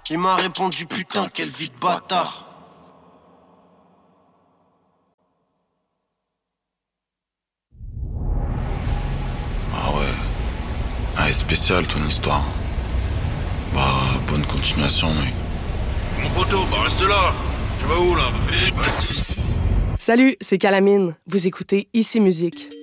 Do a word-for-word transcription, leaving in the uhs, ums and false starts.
Il m'a répondu putain, quelle vie de bâtard. Ah ouais. Ah, spécial ton histoire. Bah, bonne continuation, mec. Mon poteau, bah reste là. Tu vas où là? Eh, reste ici. Salut, c'est Calamine. Vous écoutez Ici Musique.